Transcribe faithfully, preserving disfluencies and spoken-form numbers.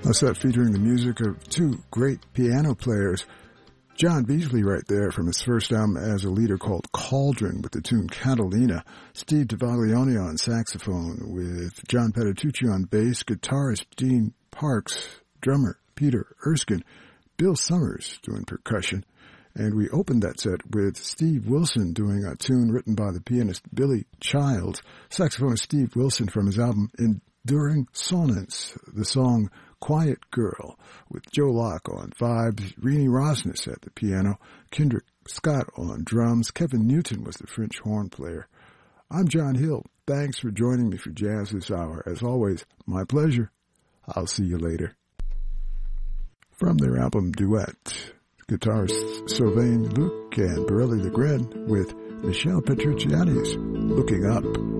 A set featuring the music of two great piano players. John Beasley right there from his first album as a leader called Cauldron with the tune Catalina. Steve DeVaglione on saxophone with John Petitucci on bass, guitarist Dean Parks, drummer Peter Erskine, Bill Summers doing percussion. And we opened that set with Steve Wilson doing a tune written by the pianist Billy Childs. Saxophonist Steve Wilson from his album Enduring Sonance, the song Quiet Girl, with Joe Locke on vibes, Renee Rosnes at the piano, Kendrick Scott on drums, Kevin Newton was the French horn player. I'm John Hill. Thanks for joining me for Jazz this hour. As always, my pleasure. I'll see you later. From their album Duet, guitarists Sylvain Luc and Borelli Legren with Michel Petrucciani's Looking Up.